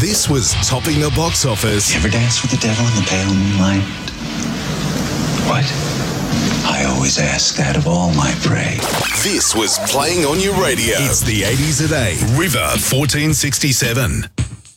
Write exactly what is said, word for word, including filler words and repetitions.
This was topping the box office. You ever dance with the devil in the pale moonlight? What? I always ask that of all my prey. This was playing on your radio. It's the eighties a day. River fourteen sixty-seven.